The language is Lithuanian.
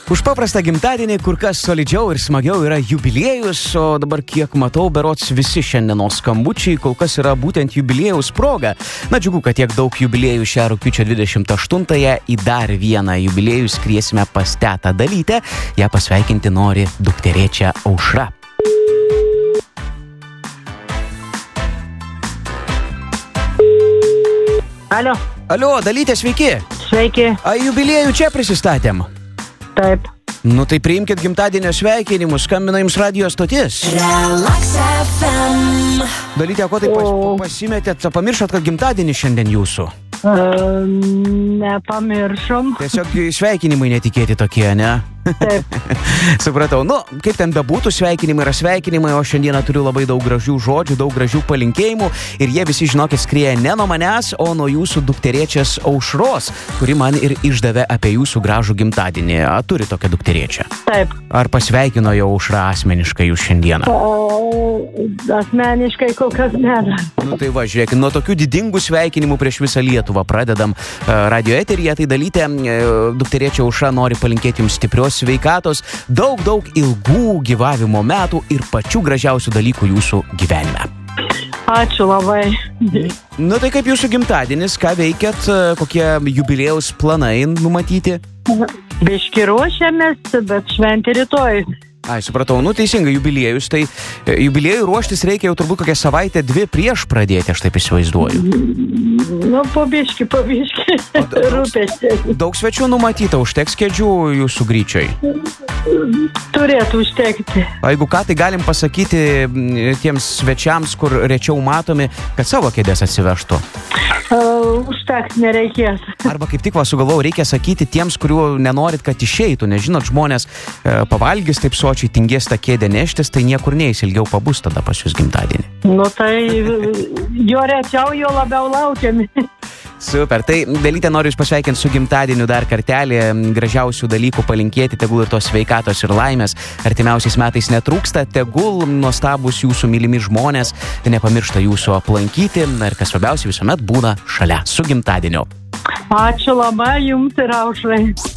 Už paprastą gimtadienį kur kas solidžiau ir smagiau yra jubiliejus, o dabar kiek matau, berods visi šiandienos skambučiai kol kas yra būtent jubiliejaus proga. Na džiugu, kad tiek daug jubiliejų šią rugpjūčio 28-ąją. Į dar vieną jubiliejų skriesime pas tetą Dalytę. Ją pasveikinti nori dukterėčia Aušra. Alio, Dalytė, sveiki. Sveiki. Jubiliejų čia prisistatėm. Taip. Nu tai priimkit gimtadienio sveikinimus, skambina jums radijo stotis. Relax FM. Dalytė, ko tai pasimetėt, pamiršot, kad gimtadienis šiandien jūsų? Nepamiršom. Tiesiog sveikinimai netikėti tokie, ne? Taip. Supratau, kaip ten bebūtų, sveikinimai yra sveikinimai, o šiandieną turiu labai daug gražių žodžių, daug gražių palinkėjimų ir jie visi, žinokit, skrieja ne nuo manęs, o nuo jūsų dukterėčias Aušros, kuri man ir išdavė apie jūsų gražų gimtadienį. Turi tokią dukterėčią? Taip. Ar pasveikino jau Aušra asmeniškai jūs šiandieną? Asmeniškai kol kas ne. Tai va, žiūrėkit, nuo tokių didingų sveikinimų prieš visą Lietuvą pradedam radio eteryje. Tai Dalytė, dukterėčia Aušra nori palinkėti jums stiprios sveikatos, daug ilgų gyvavimo metų ir pačių gražiausių dalykų jūsų gyvenime. Ačiū labai. Tai kaip jūsų gimtadienis, ką veikiat, kokie jubiliejaus planai numatyti? Biški ruošiamės, bet šventė rytoj. Supratau, teisingai, jubiliejus, tai jubiliejų ruoštis reikia jau turbūt kokią savaitę, 2 prieš pradėti, aš taip įsivaizduoju. Po biški, rūpestį. Daug svečių numatyta, užteks kėdžių jūsų gryčioj? Turėtų užtekti. Jeigu ką, tai galim pasakyti tiems svečiams, kur rečiau matomi, kad savo kėdės atsivežtų. Užteks nereikės. Arba kaip tik sugalvojau, reikia sakyti tiems, kurių nenorit, kad išeitų, nes žinot, žmonės pavalgys taip sočiai, tingės tą kėdę neštis, tai niekur neis, ilgiau pabus tada pas jūs gimtadienį. Tai jo rečiau, jo labiau laukiami. Super, tai Dalytė, noriu jūs pasveikinti su gimtadieniu dar kartelį, gražiausių dalykų palinkėti, tegul ir tos sveikatos ir laimės artimiausiais metais netrūksta, tegul nuostabus jūsų mylimi žmonės nepamiršta jūsų aplankyti ir kas svarbiausia visuomet būna šalia. Su gimtadieniu. Ačiū labai jums ir Aušrai.